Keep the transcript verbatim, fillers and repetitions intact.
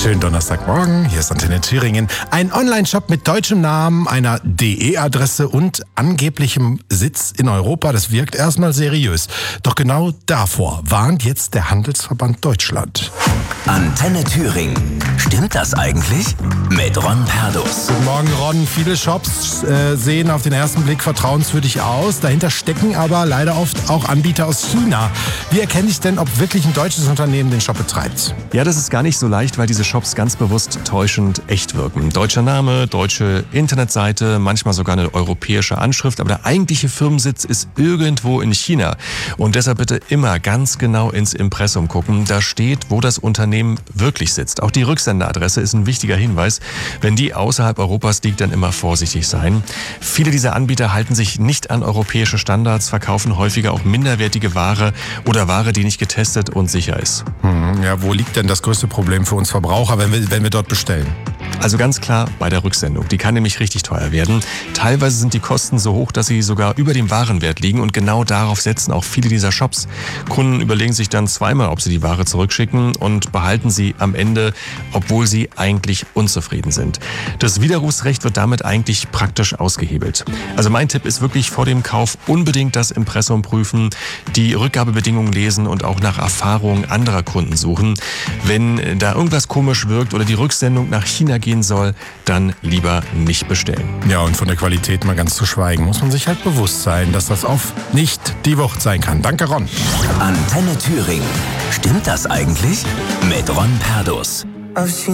Schönen Donnerstagmorgen, hier ist Antenne Thüringen. Ein Online-Shop mit deutschem Namen, einer D E-Adresse und angeblichem Sitz in Europa, das wirkt erstmal seriös. Doch genau davor warnt jetzt der Handelsverband Deutschland. Antenne Thüringen. Stimmt das eigentlich? Mit Ron Perdus. Guten Morgen, Ron. Viele Shops äh, sehen auf den ersten Blick vertrauenswürdig aus. Dahinter stecken aber leider oft auch Anbieter aus China. Wie erkenne ich denn, ob wirklich ein deutsches Unternehmen den Shop betreibt? Ja, das ist gar nicht so leicht, weil diese Shops ganz bewusst täuschend echt wirken. Deutscher Name, deutsche Internetseite, manchmal sogar eine europäische Anschrift, aber der eigentliche Firmensitz ist irgendwo in China. Und deshalb bitte immer ganz genau ins Impressum gucken. Da steht, wo das Unternehmen wirklich sitzt. Auch die Rücksenderadresse ist ein wichtiger Hinweis. Wenn die außerhalb Europas liegt, dann immer vorsichtig sein. Viele dieser Anbieter halten sich nicht an europäische Standards, verkaufen häufiger auch minderwertige Ware oder Ware, die nicht getestet und sicher ist. Hm, ja, wo liegt denn das größte Problem für uns Verbraucher, wenn wir, wenn wir dort bestellen? Also ganz klar bei der Rücksendung. Die kann nämlich richtig teuer werden. Teilweise sind die Kosten so hoch, dass sie sogar über dem Warenwert liegen und genau darauf setzen auch viele dieser Shops. Kunden überlegen sich dann zweimal, ob sie die Ware zurückschicken und behalten sie am Ende, obwohl sie eigentlich unzufrieden sind. Das Widerrufsrecht wird damit eigentlich praktisch ausgehebelt. Also mein Tipp ist wirklich vor dem Kauf unbedingt das Impressum prüfen, die Rückgabebedingungen lesen und auch nach Erfahrungen anderer Kunden suchen. Wenn da irgendwas komisch wirkt oder die Rücksendung nach China gehen soll, dann lieber nicht bestellen. Ja, und von der Qualität mal ganz zu schweigen, muss man sich halt bewusst sein, dass das oft nicht die Wucht sein kann. Danke, Ron. Antenne Thüringen. Stimmt das eigentlich? Mit Ron Perdus.